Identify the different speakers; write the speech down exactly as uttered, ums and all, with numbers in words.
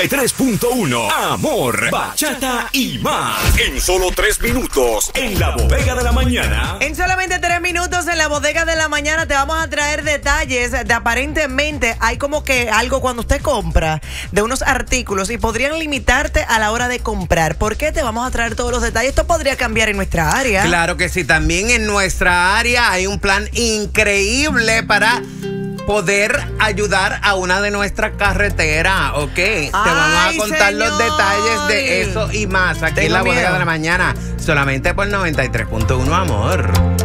Speaker 1: tres punto uno Amor, bachata y más. En solo tres minutos, en la bodega de la mañana.
Speaker 2: En solamente tres minutos en la bodega de la mañana te vamos a traer detalles de aparentemente hay como que algo cuando usted compra de unos artículos y podrían limitarte a la hora de comprar. ¿Por qué? Te vamos a traer todos los detalles. Esto podría cambiar en nuestra área.
Speaker 3: Claro que sí, también en nuestra área hay un plan increíble para poder ayudar a una de nuestras carreteras, ¿ok? Te vamos a contar
Speaker 2: señor.
Speaker 3: los detalles de eso y más aquí
Speaker 2: Tengo
Speaker 3: en la bodega
Speaker 2: miedo.
Speaker 3: de la mañana, solamente por noventa y tres punto uno Amor.